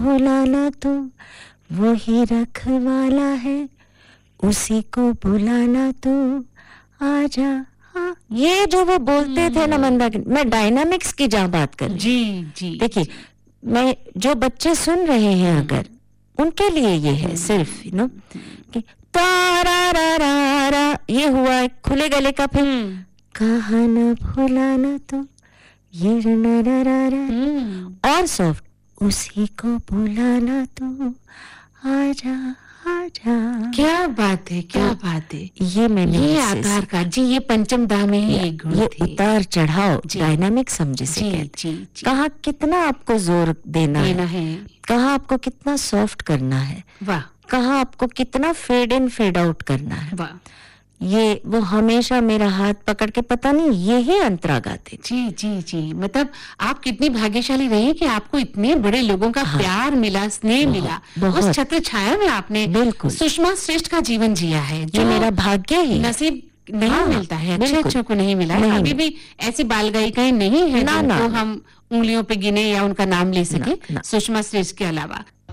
भुलाना तो वही रखवाला है, उसी को बुलाना तो आजा। हाँ, ये जो वो बोलते थे ना मंदा, मैं डायनामिक्स की जहाँ बात कर रही जी जी। देखिए, मैं जो बच्चे सुन रहे हैं अगर उनके लिए ये है सिर्फ कि तारा रा रा रा, ये हुआ एक खुले गले का, फिर कहा न भुलाना तो ये रा रा रा रा, और सॉफ्ट उसी को बुलाना तो आजा आजा। क्या बात है, क्या बात है। ये मैंने ये आधार कार्ड जी, ये पंचम दा में ही एक गुण ये थे। उतार चढ़ाव डायनामिक समझे से कहते हैं। कहाँ कितना आपको जोर देना है, कहाँ आपको कितना सॉफ्ट करना है, वाह, कहाँ आपको कितना फेड इन फेड आउट करना है, वाह। ये वो हमेशा मेरा हाथ पकड़ के, पता नहीं ये ही अंतरा गाते। जी जी जी, मतलब आप कितनी भाग्यशाली रही कि आपको इतने बड़े लोगों का प्यार मिला, स्नेह मिला, उस छत्र छाया में आपने बिल्कुल सुषमा श्रेष्ठ का जीवन जिया है, जो मेरा भाग्य ही नसीब नहीं मिलता है, अच्छे अच्छों को नहीं मिला है। अभी भी ऐसी बाल गायिकाएं नहीं है जिनको हम उंगलियों पे गिने या उनका नाम ले सके सुषमा श्रेष्ठ के अलावा।